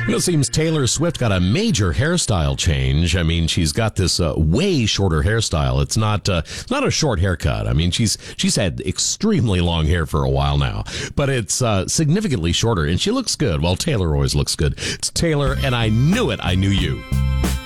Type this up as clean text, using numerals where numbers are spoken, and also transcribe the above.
It seems Taylor Swift got a major hairstyle change. I mean, she's got this way shorter hairstyle. It's not a short haircut. I mean, she's had extremely long hair for a while now, but it's significantly shorter, and she looks good. Well, Taylor always looks good. It's Taylor, and I knew it. I knew you.